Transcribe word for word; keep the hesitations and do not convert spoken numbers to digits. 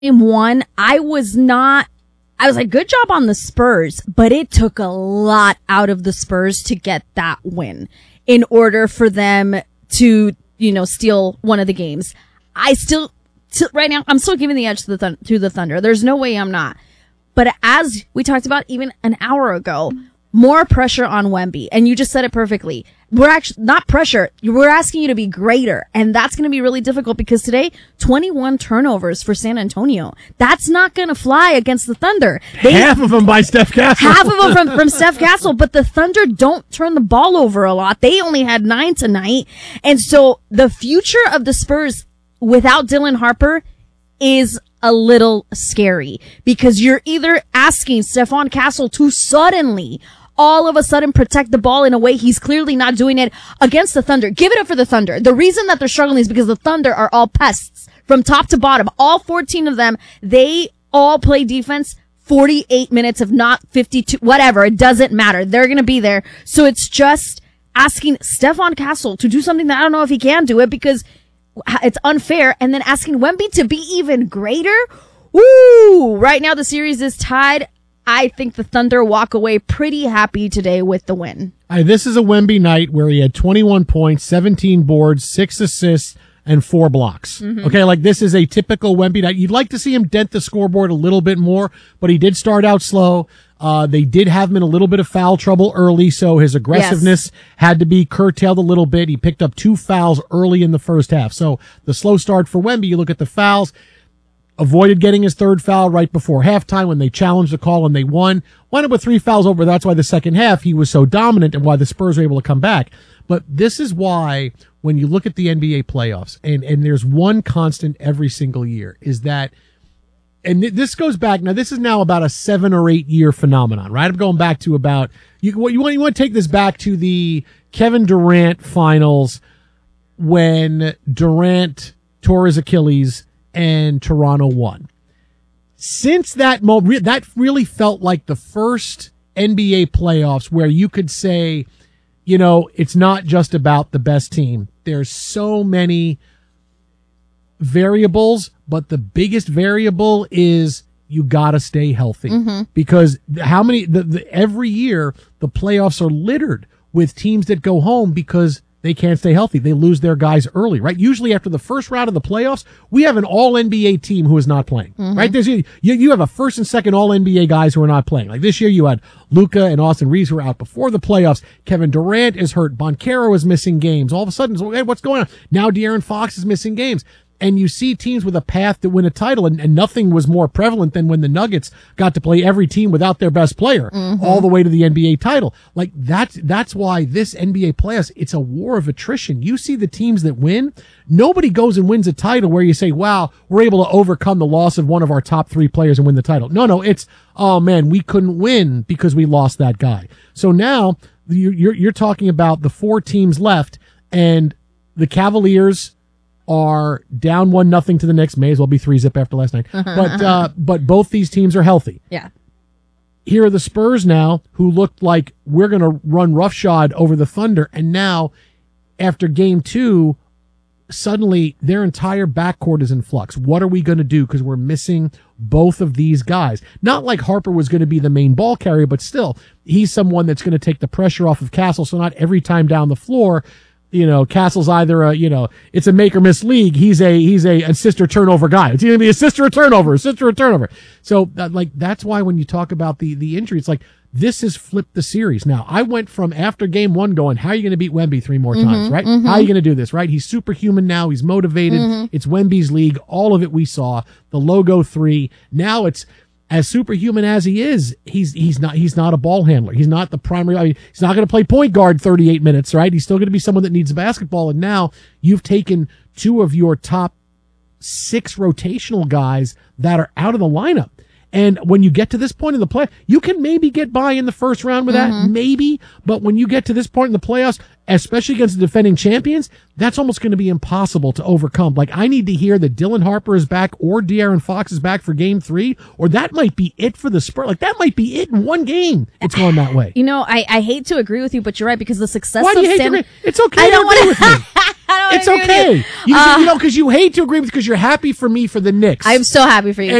Game one, I was not, I was like, good job on the Spurs, but it took a lot out of the Spurs to get that win in order for them to, you know, steal one of the games. I still, t- right now, I'm still giving the edge to the, th- to the Thunder. There's no way I'm not. But as we talked about even an hour ago, more pressure on Wemby. And you just said it perfectly. We're actually not pressure. We're asking you to be greater. And that's going to be really difficult because today, twenty-one turnovers for San Antonio. That's not going to fly against the Thunder. They, half of them by Steph Castle. Half of them from, from Steph Castle. But the Thunder don't turn the ball over a lot. They only had nine tonight. And so the future of the Spurs without Dylan Harper is a little scary because you're either asking Stephon Castle to suddenly all of a sudden protect the ball in a way he's clearly not doing it against the Thunder. Give it up for the Thunder. The reason that they're struggling is because the Thunder are all pests from top to bottom. All fourteen of them, they all play defense forty-eight minutes, if not fifty-two, whatever. It doesn't matter. They're going to be there. So it's just asking Stephon Castle to do something that I don't know if he can do it because it's unfair. And then asking Wemby to be even greater. Woo! Right now the series is tied. I think the Thunder walk away pretty happy today with the win. Right, this is a Wemby night where he had twenty-one points, seventeen boards, six assists, and four blocks. Mm-hmm. Okay, like this is a typical Wemby night. You'd like to see him dent the scoreboard a little bit more, but he did start out slow. Uh, they did have him in a little bit of foul trouble early, so his aggressiveness yes. had to be curtailed a little bit. He picked up two fouls early in the first half. So the slow start for Wemby, you look at the fouls, avoided getting his third foul right before halftime when they challenged the call and they won. Wound up with three fouls over. That's why the second half he was so dominant and why the Spurs were able to come back. But this is why when you look at the N B A playoffs, and, and there's one constant every single year, is that, and this goes back, now this is now about a seven or eight year phenomenon, right? I'm going back to about, you, what you want, you want to take this back to the Kevin Durant finals when Durant tore his Achilles and Toronto won. Since that moment, that really felt like the first N B A playoffs where you could say, you know, it's not just about the best team. There's so many variables, but the biggest variable is you gotta stay healthy. Mm-hmm. Because how many, the, the, every year the playoffs are littered with teams that go home because they can't stay healthy. They lose their guys early, right? Usually after the first round of the playoffs, we have an all N B A team who is not playing, mm-hmm. right? There's, you, you have a first and second all N B A guys who are not playing. Like this year you had Luka and Austin Reeves who were out before the playoffs. Kevin Durant is hurt. Boncaro is missing games. All of a sudden, hey, what's going on? Now De'Aaron Fox is missing games. And you see teams with a path to win a title, and, and nothing was more prevalent than when the Nuggets got to play every team without their best player mm-hmm. all the way to the N B A title. Like that's, that's why this N B A playoffs, it's a war of attrition. You see the teams that win, nobody goes and wins a title where you say, wow, we're able to overcome the loss of one of our top three players and win the title. No, no, it's, oh man, we couldn't win because we lost that guy. So now you're, you're talking about the four teams left, and the Cavaliers are down one nothing to the Knicks. May as well be three zip after last night. But uh, but both these teams are healthy. Yeah. Here are the Spurs now, who looked like we're going to run roughshod over the Thunder, and now after game two, suddenly their entire backcourt is in flux. What are we going to do? Because we're missing both of these guys. Not like Harper was going to be the main ball carrier, but still, he's someone that's going to take the pressure off of Castle. So not every time down the floor, you know, Castle's either a, you know, it's a make or miss league. He's a, he's a assist or turnover guy. It's either be assist or a turnover, assist or a turnover. So uh, like, that's why when you talk about the, the injury, it's like, this has flipped the series. Now, I went from after game one going, how are you going to beat Wemby three more mm-hmm, times, right? Mm-hmm. How are you going to do this, right? He's superhuman now. He's motivated. Mm-hmm. It's Wemby's league. All of it we saw. The logo three. Now it's, as superhuman as he is, he's he's not he's not a ball handler. He's not the primary. I mean, he's not going to play point guard thirty-eight minutes, right? He's still going to be someone that needs a basketball. And now you've taken two of your top six rotational guys that are out of the lineup. And when you get to this point in the play, you can maybe get by in the first round with mm-hmm. that, maybe. But when you get to this point in the playoffs, especially against the defending champions, that's almost going to be impossible to overcome. Like, I need to hear that Dylan Harper is back or De'Aaron Fox is back for game three, or that might be it for the Spurs. Like, that might be it in one game. It's going that way. You know, I, I hate to agree with you, but you're right, because the success Why of do you hate San... to agree? It's okay I to don't agree wanna... with me. don't It's agree with okay. you. You, Uh, you know, because you hate to agree with because you're happy for me for the Knicks. I'm so happy for you.